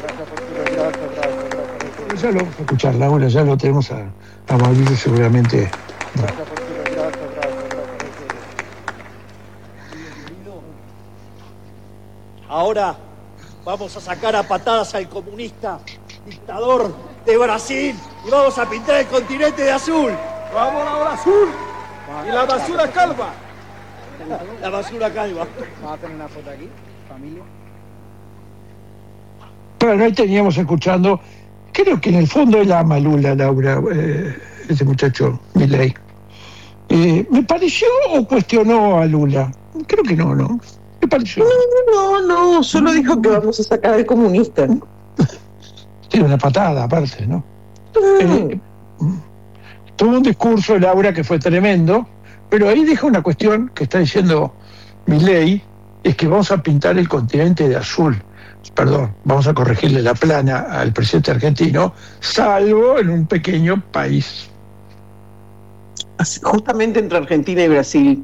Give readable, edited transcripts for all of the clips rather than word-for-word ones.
Ya lo vamos a escuchar, Laura, ya lo tenemos a Mauricio seguramente. Ahora vamos a sacar a patadas al comunista dictador de Brasil y vamos a pintar el continente de azul. ¡Vamos ahora azul! ¡Y la basura calva! La basura calva. Vamos a tener una foto aquí, familia. Bueno, ahí teníamos escuchando, creo que en el fondo él ama a Lula, Laura, ese muchacho, Milei. ¿Me pareció o cuestionó a Lula? Creo que no. ¿Me pareció? No, solo dijo que vamos a sacar al comunista. Tiene una patada aparte, ¿no? Tuvo un discurso, Laura, que fue tremendo, pero ahí dijo una cuestión que está diciendo Milei, es que vamos a pintar el continente de azul. Perdón, vamos a corregirle la plana al presidente argentino, salvo en un pequeño país. Justamente entre Argentina y Brasil.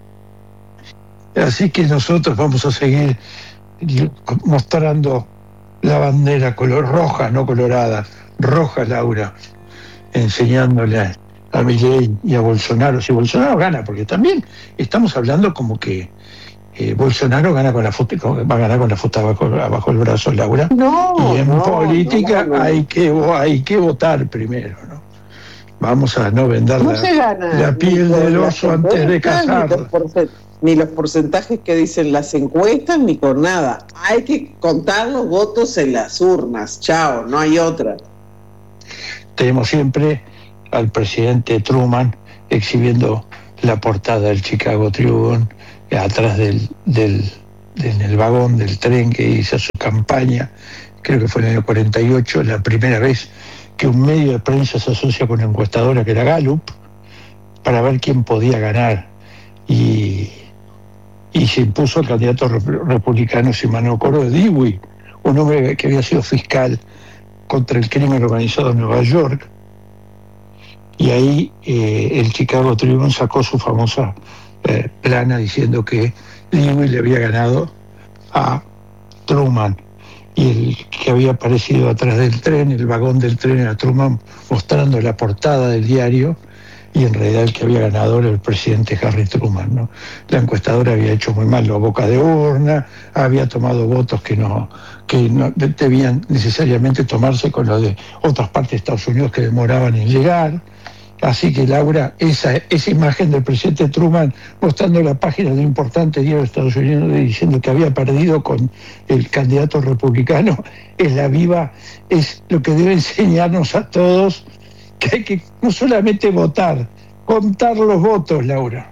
Así que nosotros vamos a seguir mostrando la bandera color roja, no colorada, roja, Laura, enseñándole a Milei y a Bolsonaro. Si Bolsonaro gana, porque también estamos hablando como que Bolsonaro gana con la foto, va a ganar con la foto abajo el brazo, Laura. Y en política hay que votar primero, ¿no? Vamos a no vender la piel del oso antes de cazarlo. Ni los porcentajes que dicen las encuestas, ni con nada. Hay que contar los votos en las urnas. Chao, no hay otra. Tenemos siempre al presidente Truman exhibiendo la portada del Chicago Tribune atrás en el vagón del tren que hizo su campaña. Creo que fue en el año 48, la primera vez que un medio de prensa se asocia con una encuestadora que era Gallup para ver quién podía ganar. Y se impuso el candidato republicano, si mal no recuerdo, Dewey, un hombre que había sido fiscal contra el crimen organizado en Nueva York. Y ahí el Chicago Tribune sacó su famosa plana diciendo que Dewey le había ganado a Truman. Y el que había aparecido atrás del tren, el vagón del tren, era Truman, mostrando la portada del diario, y en realidad el que había ganado era el presidente Harry Truman, ¿no? La encuestadora había hecho muy mal la boca de urna, había tomado votos que no debían necesariamente tomarse con los de otras partes de Estados Unidos que demoraban en llegar. Así que, Laura, esa imagen del presidente Truman mostrando la página de un importante diario de Estados Unidos diciendo que había perdido con el candidato republicano es lo que debe enseñarnos a todos, que hay que no solamente votar, contar los votos, Laura.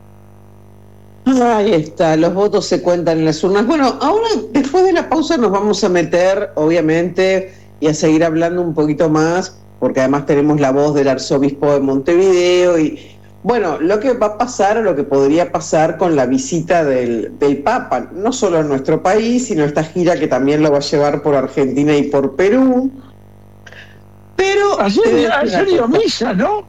Ahí está, los votos se cuentan en las urnas. Bueno, ahora después de la pausa nos vamos a meter, obviamente, y a seguir hablando un poquito más, porque además tenemos la voz del arzobispo de Montevideo y, bueno, lo que va a pasar o lo que podría pasar con la visita del Papa, no solo en nuestro país, sino esta gira que también lo va a llevar por Argentina y por Perú. Pero ayer dio misa, ¿no?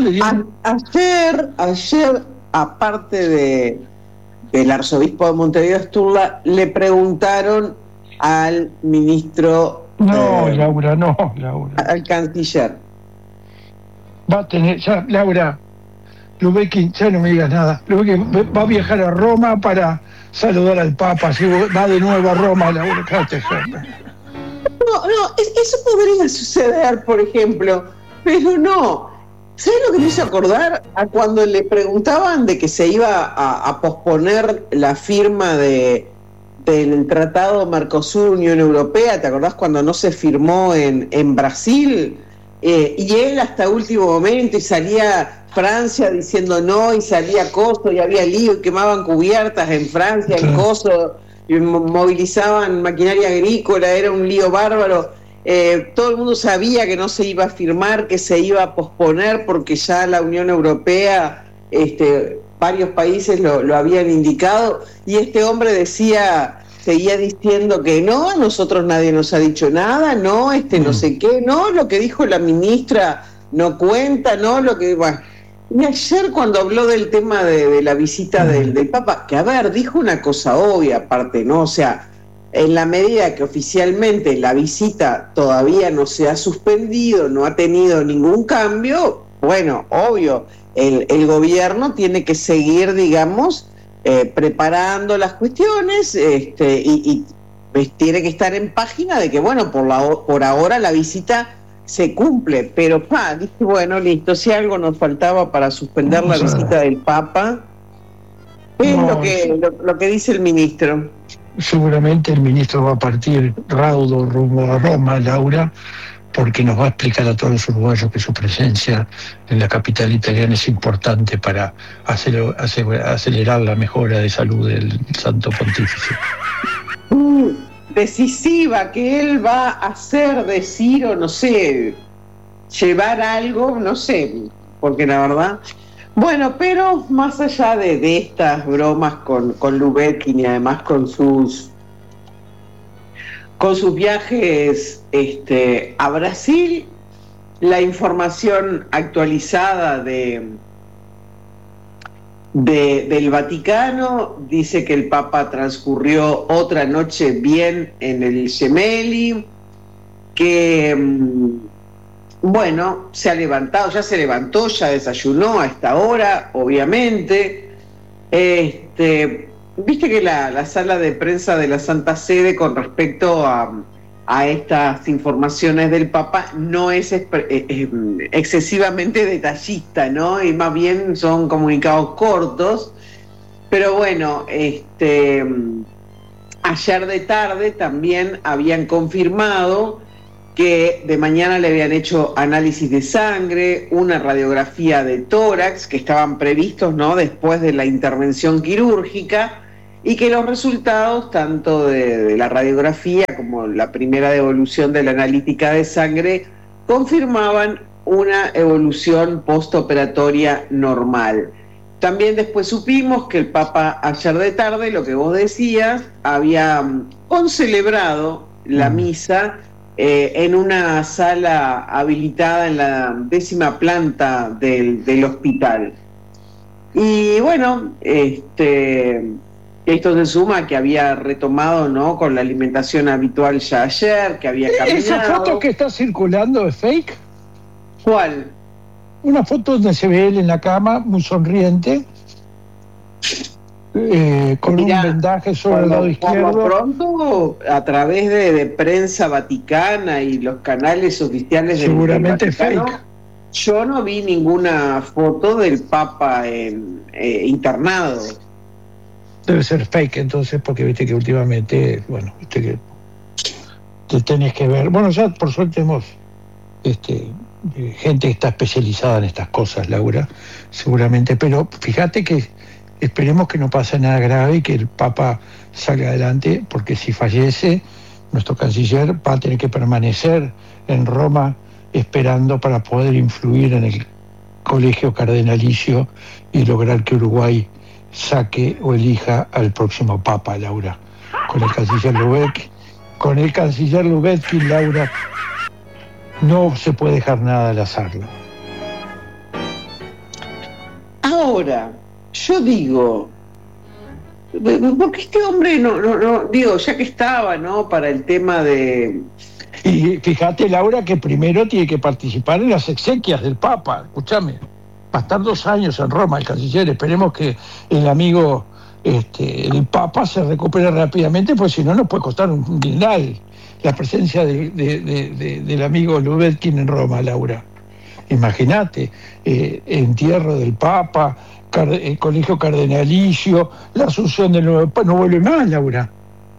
Ayer, aparte del arzobispo de Montevideo Sturla, le preguntaron al ministro... Laura. Al canciller. Va a tener, ya, Laura, Lubekin, ya no me digas nada. Lubekin va a viajar a Roma para saludar al Papa. Si va de nuevo a Roma, Laura, eso podría suceder, por ejemplo, pero no. ¿Sabes lo que me hizo acordar? A cuando le preguntaban de que se iba a posponer la firma del Tratado Mercosur-Unión Europea. ¿Te acordás cuando no se firmó en Brasil? Y él hasta último momento, y salía Francia diciendo no, y salía Coso, y había lío, y quemaban cubiertas en Francia, en Coso, y movilizaban maquinaria agrícola, era un lío bárbaro. Todo el mundo sabía que no se iba a firmar, que se iba a posponer, porque ya la Unión Europea, varios países lo habían indicado, y este hombre seguía diciendo que no, a nosotros nadie nos ha dicho nada, no, no sé qué, no, lo que dijo la ministra no cuenta, no, lo que... Bueno. Y ayer cuando habló del tema de la visita del Papa, que a ver, dijo una cosa obvia aparte, ¿no? O sea, en la medida que oficialmente la visita todavía no se ha suspendido, no ha tenido ningún cambio, bueno, obvio, el gobierno tiene que seguir, digamos, preparando las cuestiones y tiene que estar en página de que, bueno, por ahora la visita se cumple, pero dije, bueno, listo, si algo nos faltaba para suspender la visita del Papa, es lo que dice el ministro. Seguramente el ministro va a partir raudo rumbo a Roma, Laura, porque nos va a explicar a todos los uruguayos que su presencia en la capital italiana es importante para acelerar la mejora de salud del Santo Pontífice. Decisiva, que él va a hacer, decir o no sé, llevar algo, no sé, porque la verdad... Bueno, pero más allá de estas bromas con Lubetkin y además con sus viajes a Brasil, la información actualizada del Vaticano dice que el Papa transcurrió otra noche bien en el Gemelli, que bueno, ya se levantó, ya desayunó a esta hora, obviamente. Viste que la sala de prensa de la Santa Sede con respecto a estas informaciones del Papa no es excesivamente detallista, ¿no? Y más bien son comunicados cortos. Pero bueno, ayer de tarde también habían confirmado que de mañana le habían hecho análisis de sangre, una radiografía de tórax, que estaban previstos, ¿no?, después de la intervención quirúrgica, y que los resultados, tanto de la radiografía como la primera devolución de la analítica de sangre, confirmaban una evolución postoperatoria normal. También después supimos que el Papa ayer de tarde, lo que vos decías, había concelebrado la misa en una sala habilitada en la 10ª planta del hospital. Y bueno, esto se suma que había retomado, ¿no?, con la alimentación habitual ya ayer, que había caminado. ¿Esa foto que está circulando es fake? ¿Cuál? Una foto donde se ve él en la cama, muy sonriente, con mirá, un vendaje sobre el lado izquierdo. Por pronto, a través de prensa vaticana y los canales oficiales del seguramente Vaticano, fake. Yo no vi ninguna foto del Papa internado. Debe ser fake entonces, porque viste que últimamente, bueno, viste que te tenés que ver. Bueno, ya por suerte tenemos gente que está especializada en estas cosas, Laura, seguramente, pero fíjate que esperemos que no pase nada grave y que el Papa salga adelante, porque si fallece, nuestro canciller va a tener que permanecer en Roma esperando para poder influir en el colegio cardenalicio y lograr que Uruguay saque o elija al próximo Papa, Laura. Con el canciller Lubetkin, Laura, no se puede dejar nada al azar. Ahora, yo digo, porque este hombre no, digo, ya que estaba, ¿no?, para el tema de... Y fíjate, Laura, que primero tiene que participar en las exequias del Papa. Escúchame, va a estar 2 años en Roma el canciller. Esperemos que el amigo, el Papa, se recupere rápidamente, porque si no nos puede costar un dineral la presencia del amigo Lubetkin en Roma, Laura. Imagínate, entierro del Papa, el colegio cardenalicio, la asunción del nuevo Papa, no vuelve más, Laura.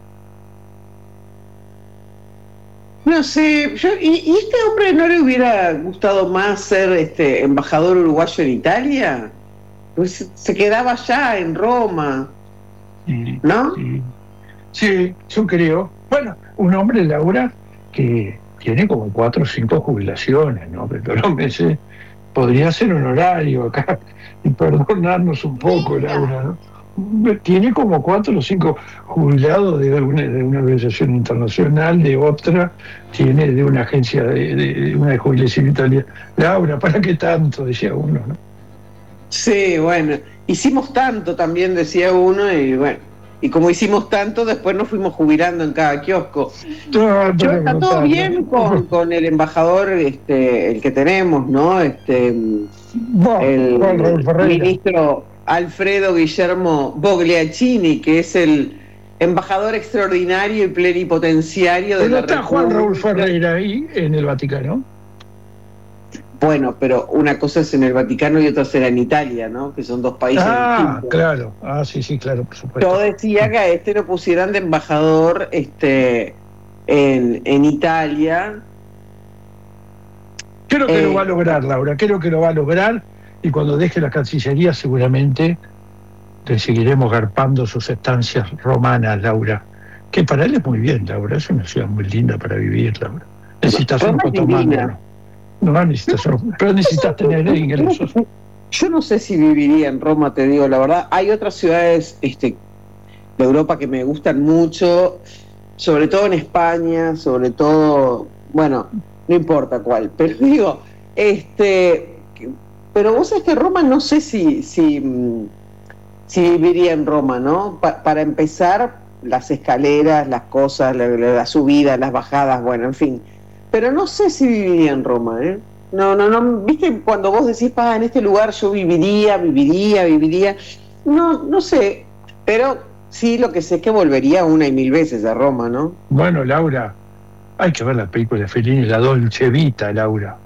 No sé, ¿y este hombre no le hubiera gustado más ser embajador uruguayo en Italia? Pues se quedaba allá en Roma, ¿no? Sí, yo creo. Bueno, un hombre, Laura, que tiene como 4 o 5 jubilaciones, ¿no? Que todos los meses podría ser honorario acá y perdonarnos un poco, Laura, ¿no? Tiene como 4 o 5 jubilados de una organización internacional, de otra, tiene de una agencia de una jubilación italiana. Laura, ¿para qué tanto?, decía uno, ¿no? Sí, bueno, hicimos tanto también, decía uno, y bueno, y como hicimos tanto, después nos fuimos jubilando en cada kiosco. Está todo bien con el embajador, el que tenemos, ¿no? El ministro Alfredo Guillermo Bogliacini, que es el embajador extraordinario y plenipotenciario de la República. ¿Está Juan Raúl Ferreira ahí en el Vaticano? Bueno, pero una cosa es en el Vaticano y otra será en Italia, ¿no? Que son dos países distintos. Claro. Sí, claro, por supuesto. Yo decía que a lo pusieran de embajador en Italia. Creo que lo va a lograr, Laura. Creo que lo va a lograr, y cuando deje la Cancillería seguramente le seguiremos garpando sus estancias romanas, Laura. Que para él es muy bien, Laura. Es una ciudad muy linda para vivir, Laura. Necesitas un cotomano. No necesitas, pero necesitas tener ingresos. Yo no sé si viviría en Roma, te digo la verdad. Hay otras ciudades de Europa que me gustan mucho, sobre todo en España, sobre todo, bueno, no importa cuál, pero digo, pero vos sabés que Roma no sé si viviría en Roma, ¿no? Para empezar, las escaleras, las cosas, la subida, las bajadas, bueno, en fin. Pero no sé si viviría en Roma, ¿eh? No, viste, cuando vos decís, en este lugar yo viviría, no sé, pero sí lo que sé es que volvería 1 y 1000 veces a Roma, ¿no? Bueno, Laura, hay que ver la película de Fellini, La Dolce Vita, Laura.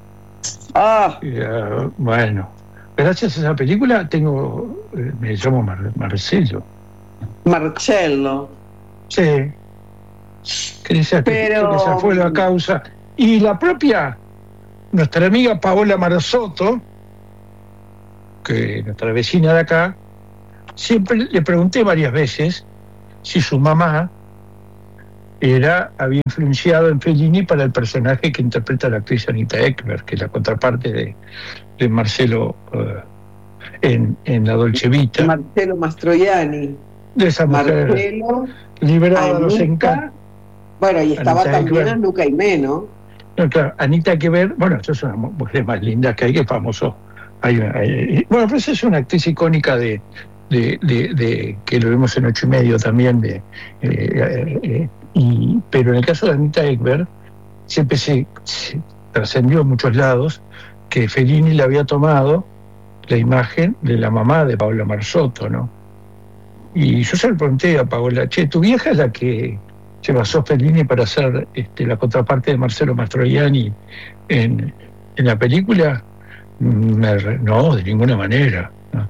Bueno, gracias a esa película me llamo Marcelo. Marcello. Sí. Que esa fue la causa. Y la propia, nuestra amiga Paola Marzotto, que nuestra vecina de acá, siempre le pregunté varias veces si su mamá había influenciado en Fellini para el personaje que interpreta la actriz Anita Ekberg, que es la contraparte de Marcelo en La Dolce Vita. Marcelo Mastroianni. De esa mujer Marcelo, liberada de los encantos. Bueno, y estaba Anita también en Luca y Me, ¿no? No, claro, Anita Ekberg, bueno, esa es una mujer más linda que hay, que es famoso. Bueno, pero esa es una actriz icónica de que lo vemos en 8:30 también, pero en el caso de Anita Ekberg siempre se trascendió en muchos lados que Fellini le había tomado la imagen de la mamá de Paola Marzotto, ¿no? Y yo se lo pregunté a Paola, tu vieja es la que se basó Fellini para hacer la contraparte de Marcelo Mastroianni en la película. No, de ninguna manera. No.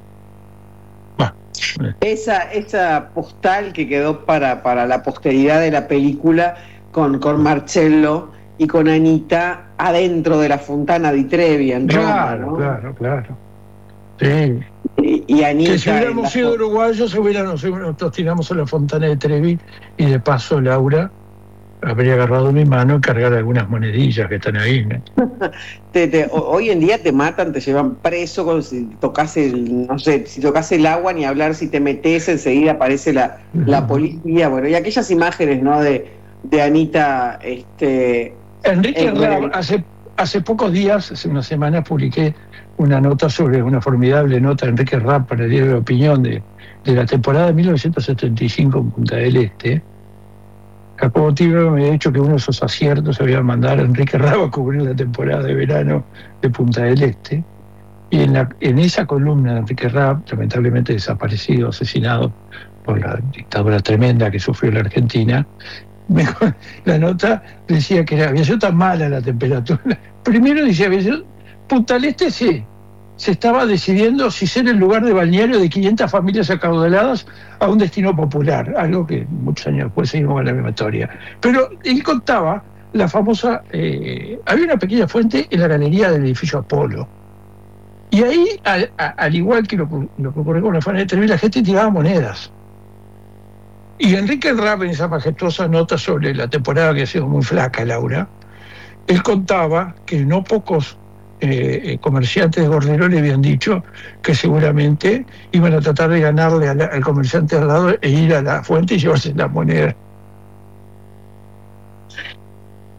Esa postal que quedó para la posteridad de la película con Marcello y con Anita adentro de la Fontana di Trevi en Roma, ¿no? Claro. Sí. Y Anita, que si hubiéramos sido uruguayos, nosotros tiramos a la Fontana de Trevi y de paso Laura habría agarrado mi mano y cargar algunas monedillas que están ahí, ¿no? Hoy en día te matan, te llevan preso si tocas el agua, ni hablar, si te metes enseguida aparece la policía. Bueno, y aquellas imágenes, ¿no? de Anita, Enrique Raab, hace pocos días, hace unas semanas, publiqué una nota una formidable nota de Enrique Raab para el diario de Opinión de la temporada de 1975 en Punta del Este. Jacobo Tibro me había dicho que uno de esos aciertos se había mandado a Enrique Raab a cubrir la temporada de verano de Punta del Este. Y en esa columna de Enrique Raab, lamentablemente desaparecido, asesinado por la dictadura tremenda que sufrió la Argentina, la nota decía que había sido tan mala la temperatura. Primero decía, Punta del Este se estaba decidiendo si ser el lugar de balneario de 500 familias acaudaladas a un destino popular, algo que muchos años después seguimos con la misma historia. Pero él contaba la famosa, había una pequeña fuente en la galería del edificio Apolo, y ahí, al igual que lo que ocurrió con la Fontana de Trevi, la gente tiraba monedas. Y Enrique Raab, en esa majestuosa nota sobre la temporada que ha sido muy flaca, Laura, él contaba que no pocos comerciantes de Gordero le habían dicho que seguramente iban a tratar de ganarle al comerciante al lado e ir a la fuente y llevarse la moneda.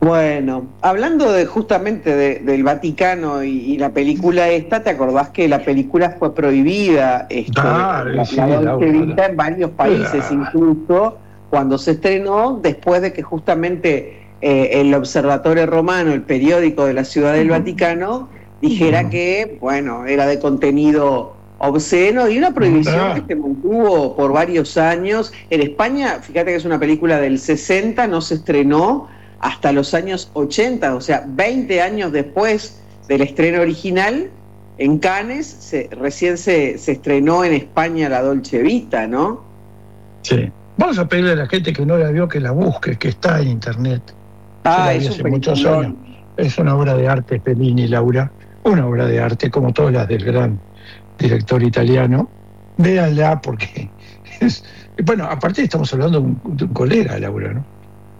Bueno, hablando justamente del Vaticano y la película esta, ¿te acordás que la película fue prohibida la Dolce Vita en varios países, incluso cuando se estrenó, después de que justamente el Observatorio Romano, el periódico de la Ciudad del Vaticano, dijera que, bueno, era de contenido obsceno, y una prohibición que se mantuvo por varios años. En España, fíjate que es una película del 60, no se estrenó hasta los años 80, o sea, 20 años después del estreno original, en Cannes, recién se estrenó en España la Dolce Vita, ¿no? Sí. Vamos a pedirle a la gente que no la vio que la busque, que está en internet. Es hace muchos años. Es una obra de arte, Fellini, Laura, una obra de arte, como todas las del gran director italiano. Véanla porque bueno, aparte estamos hablando de un colega, Laura, ¿no?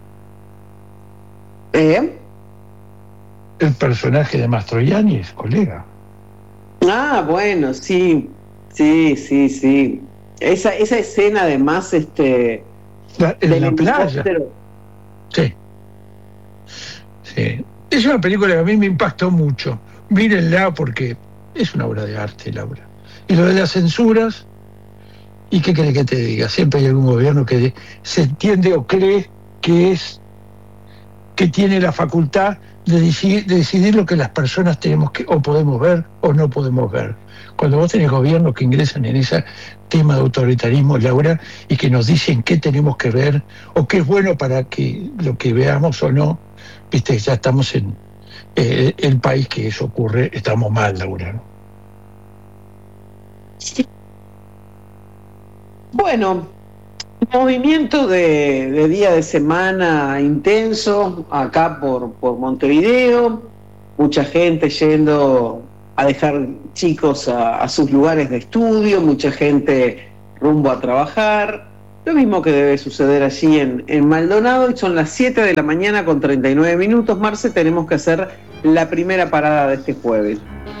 El personaje de Mastroianni es colega. Bueno, sí. Esa escena además, en la playa. Sí. Es una película que a mí me impactó mucho. Mírenla porque es una obra de arte, Laura. Y lo de las censuras, ¿y qué querés que te diga? Siempre hay algún gobierno que se entiende o cree que tiene la facultad de decidir lo que las personas tenemos o podemos ver o no podemos ver. Cuando vos tenés gobiernos que ingresan en ese tema de autoritarismo, Laura, y que nos dicen qué tenemos que ver o qué es bueno para que lo que veamos o no, viste, ya estamos en el país que eso ocurre, estamos mal, Laura, ¿no? Bueno, movimiento de día de semana intenso acá por Montevideo, mucha gente yendo a dejar chicos a sus lugares de estudio, mucha gente rumbo a trabajar, lo mismo que debe suceder allí en Maldonado, y son las 7 de la mañana con 39 minutos. Marce, tenemos que hacer la primera parada de este jueves.